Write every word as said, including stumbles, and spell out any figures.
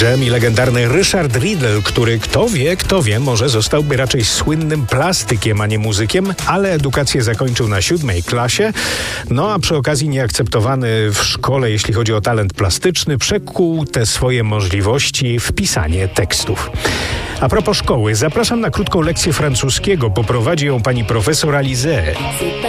Jam i legendarny Richard Riddle, który kto wie, kto wie, może zostałby raczej słynnym plastykiem, a nie muzykiem, ale edukację zakończył na siódmej klasie, no a przy okazji nieakceptowany w szkole, jeśli chodzi o talent plastyczny, przekuł te swoje możliwości w pisanie tekstów. A propos szkoły, zapraszam na krótką lekcję francuskiego, poprowadzi ją pani profesor Alizée.